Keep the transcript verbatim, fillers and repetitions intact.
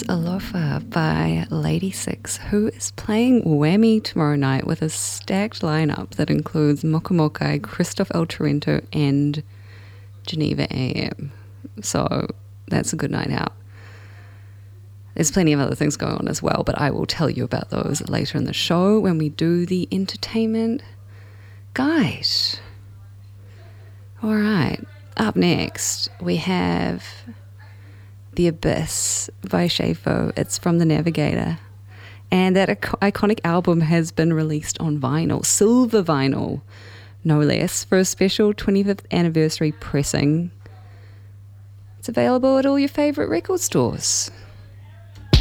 Alofa by Lady Six, who is playing Whammy tomorrow night with a stacked lineup that includes Moka Mokai, Christoph El Torrento, and Geneva A M. So that's a good night out. There's plenty of other things going on as well, but I will tell you about those later in the show when we do the entertainment guide. All right, up next we have The Abyss by Shafo. It's from The Navigator. And that iconic album has been released on vinyl, silver vinyl, no less, for a special twenty-fifth anniversary pressing. It's available at all your favourite record stores.